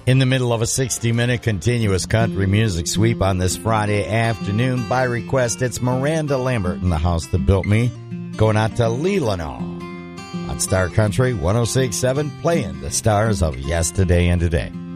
In the middle of a 60-minute continuous country music sweep on this Friday afternoon, by request, it's Miranda Lambert in The House That Built Me, going out to Leelanau on Star Country 106.7, playing the stars of yesterday and today.